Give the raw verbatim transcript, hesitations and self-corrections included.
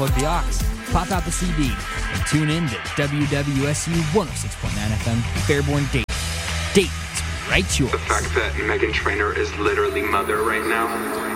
unplug the aux, pop out the C D, and tune in to W W S U one oh six point nine F M, Fairborn, Dayton. Dayton's right yours. The fact that Meghan Trainor is literally mother right now.